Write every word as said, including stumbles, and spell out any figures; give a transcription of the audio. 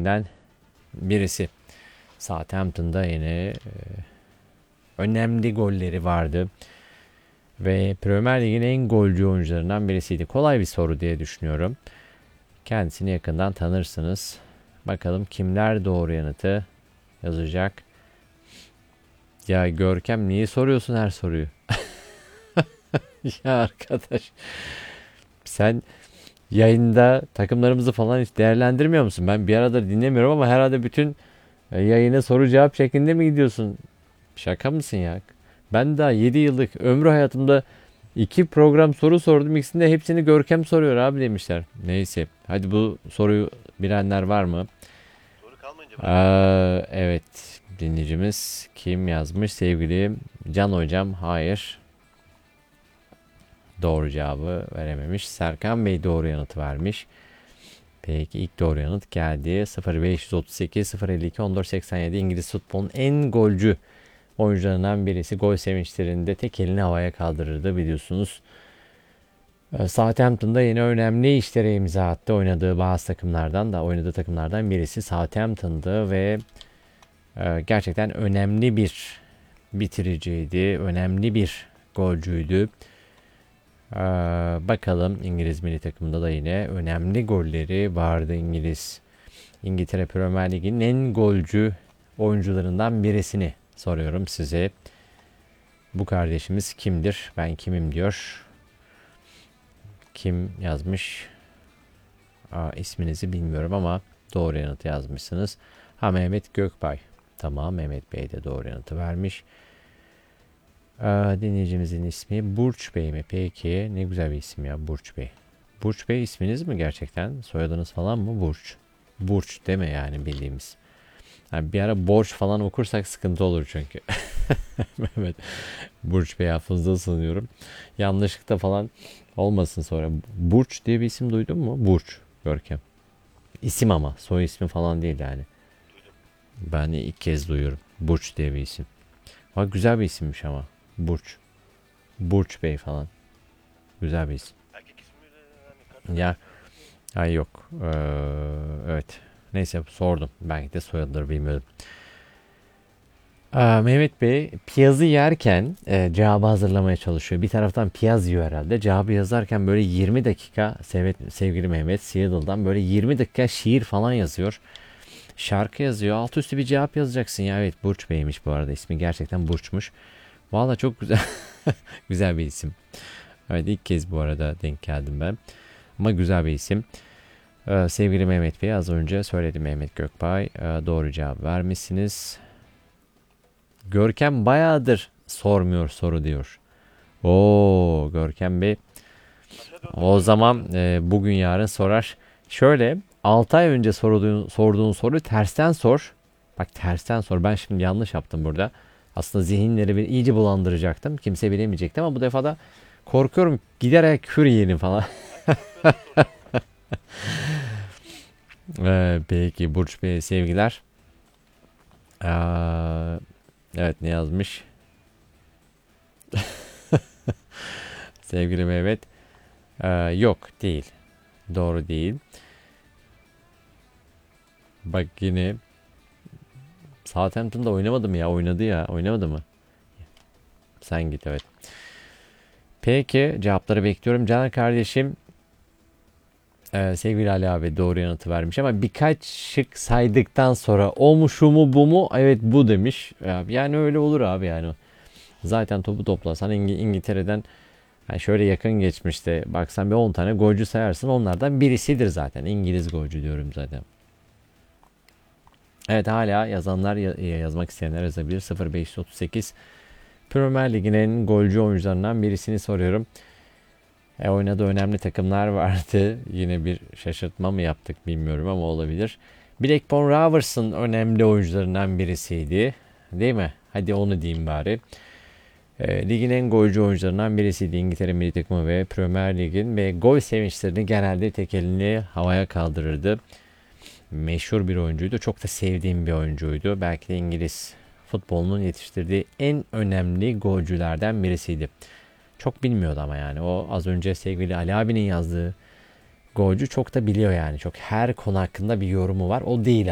Ligi'nden birisi. Southampton'da yine e, önemli golleri vardı. Ve Premier Lig'in en golcü oyuncularından birisiydi. Kolay bir soru diye düşünüyorum. Kendisini yakından tanırsınız. Bakalım kimler doğru yanıtı yazacak. Ya Görkem, niye soruyorsun her soruyu? Ya arkadaş, sen yayında takımlarımızı falan hiç değerlendirmiyor musun? Ben bir aradır dinlemiyorum ama herhalde bütün yayına soru cevap şeklinde mi gidiyorsun? Şaka mısın ya? Ben daha yedi yıllık ömrü hayatımda iki program soru sordum. İkisinde hepsini Görkem soruyor abi demişler. Neyse. Hadi bu soruyu bilenler var mı? Soru kalmayınca Aa, evet. Dinleyicimiz kim yazmış? Sevgili Can Hocam. Hayır. Doğru cevabı verememiş. Serkan Bey doğru yanıtı vermiş. Peki ilk doğru yanıt geldi. sıfır beş otuz sekiz sıfır elli iki on dört seksen yedi İngiliz futbolun en golcü oyuncularından birisi. Gol sevinçlerinde tek elini havaya kaldırırdı biliyorsunuz. Southampton'da yine önemli işlere imza attı. Oynadığı bazı takımlardan da oynadığı takımlardan birisi Southampton'dı ve gerçekten önemli bir bitiriciydi. Önemli bir golcüydü. Ee, bakalım İngiliz milli takımında da yine önemli golleri vardı. İngiliz İngiltere Premier Ligi'nin en golcü oyuncularından birisini soruyorum size. Bu kardeşimiz kimdir? Ben kimim diyor. Kim yazmış? Aa, isminizi bilmiyorum ama doğru yanıtı yazmışsınız. Ha, Mehmet Gökbay. Tamam, Mehmet Bey de doğru yanıtı vermiş. Aa, dinleyicimizin ismi Burç Bey mi? Peki, ne güzel bir isim ya, Burç Bey. Burç Bey isminiz mi gerçekten? Soyadınız falan mı Burç? Burç deme yani bildiğimiz. Yani bir ara borç falan okursak sıkıntı olur çünkü. Mehmet Burç Bey, affınıza sığınıyorum. Yanlışlıkla falan olmasın sonra. Burç diye bir isim duydun mu? Burç Görkem. İsim ama soy ismi falan değil yani. duydum. Ben de ilk kez duyuyorum. Burç diye bir isim. Bak, güzel bir isimmiş ama. Burç. Burç Bey falan. Güzel bir isim. Erkek ismiyle hani kadın Ya, ismi. ay yok. Ee, evet. Neyse, sordum. Belki de soyadları bilmiyordum. Aa, Mehmet Bey piyazı yerken e, cevabı hazırlamaya çalışıyor. Bir taraftan piyaz yiyor herhalde. Cevabı yazarken böyle yirmi dakika sev- sevgili Mehmet Seattle'dan böyle yirmi dakika şiir falan yazıyor. Şarkı yazıyor. Alt üstü bir cevap yazacaksın ya. Evet, Burç Bey'miş bu arada. İsmi gerçekten Burç'muş. Valla çok güzel. Güzel bir isim. Evet, ilk kez bu arada denk geldim ben. Ama güzel bir isim. Ee, sevgili Mehmet Bey, az önce söyledi Mehmet Gökbay. Ee, doğru cevap vermişsiniz. Görkem bayağıdır sormuyor soru diyor. Oo, Görkem Bey. Tabii O hatırlıyorum zaman onları. e, bugün yarın sorar. Şöyle, altı ay önce sorduğun, sorduğun soruyu tersten sor. Bak, tersten sor. Ben şimdi yanlış yaptım burada. Aslında zihinleri bir iyice bulandıracaktım. Kimse bilemeyecekti ama bu defa da korkuyorum giderek kür yiyelim falan. Ben korkmuyorum sorudan. Ee, peki Burç Bey, sevgiler. Aa, evet, ne yazmış? Sevgili Mehmet. Ee, yok, değil. Doğru değil. Bak yine Southampton'da oynamadı mı ya? Oynadı ya. Oynamadı mı? Sen git, evet. Peki, cevapları bekliyorum. Caner kardeşim, e, sevgili Ali abi doğru yanıtı vermiş ama birkaç şık saydıktan sonra o mu şu mu bu mu? Evet, bu demiş. Ya, yani öyle olur abi yani. Zaten topu toplasan İng- İngiltere'den yani şöyle yakın geçmişte baksan bir on tane golcü sayarsın. Onlardan birisidir zaten. İngiliz golcü diyorum zaten. Evet, hala yazanlar ya- yazmak isteyenler yazabilir. sıfır beş otuz sekiz Premier Lig'in en golcü oyuncularından birisini soruyorum. E, oynadığı önemli takımlar vardı. Yine bir şaşırtma mı yaptık bilmiyorum ama olabilir. Blackburn Rovers'ın önemli oyuncularından birisiydi. Değil mi? Hadi onu diyeyim bari. E, ligin en golcü oyuncularından birisiydi İngiltere milli takımı ve Premier Lig'in ve gol sevinçlerini genelde tek elini havaya kaldırırdı. Meşhur bir oyuncuydu. Çok da sevdiğim bir oyuncuydu. Belki de İngiliz futbolunun yetiştirdiği en önemli golcülerden birisiydi. Çok bilmiyordu ama yani. O az önce sevgili Ali abinin yazdığı golcü çok da biliyor yani. Çok her konu hakkında bir yorumu var. O değil